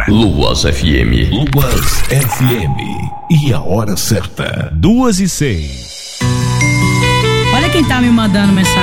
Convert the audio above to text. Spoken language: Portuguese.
Luas FM. Luas FM. E a hora certa. 2:06. Olha quem tá me mandando mensagem.